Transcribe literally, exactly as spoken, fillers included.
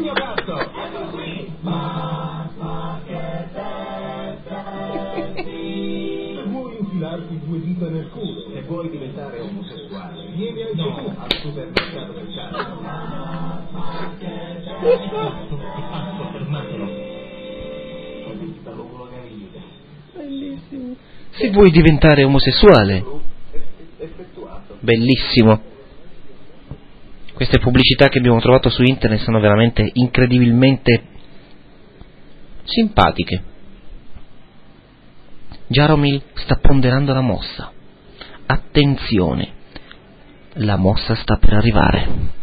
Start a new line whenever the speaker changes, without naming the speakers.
mio cazzo! Ecco qui! Ma, ma che se vuoi infilarti due dita nel culo, se vuoi diventare omosessuale, vieni al no. al supermercato del cazzo. Ma che cazzo, cazzo, fermatelo. Così sta l'uomo che ride.
Bellissimo. Se vuoi diventare omosessuale. Bellissimo. Queste pubblicità che abbiamo trovato su internet sono veramente incredibilmente simpatiche. Jaromil sta ponderando la mossa. Attenzione, la mossa sta per arrivare.